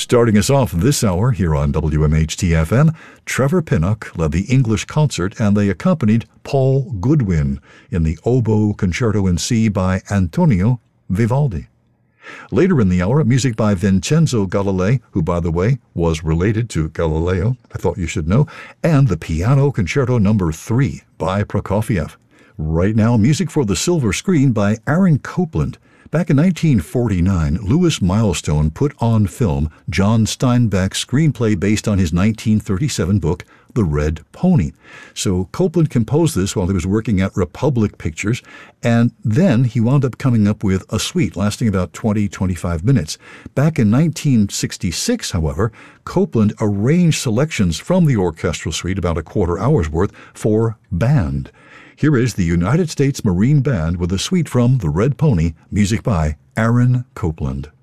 Starting us off this hour here on WMHT-FM, Trevor Pinnock led the English concert and they accompanied Paul Goodwin in the Oboe Concerto in C by Antonio Vivaldi. Later in the hour, music by Vincenzo Galilei, who, by the way, was related to Galileo, I thought you should know, and the Piano Concerto No. 3 by Prokofiev. Right now, music for the silver screen by Aaron Copland. Back in 1949, Louis Milestone put on film John Steinbeck's screenplay based on his 1937 book, The Red Pony. So Copland composed this while he was working at Republic Pictures, and then he wound up coming up with a suite lasting about 20-25 minutes. Back in 1966, however, Copland arranged selections from the orchestral suite, about a quarter hour's worth, for band. Here is the United States Marine Band with a suite from The Red Pony, music by Aaron Copland.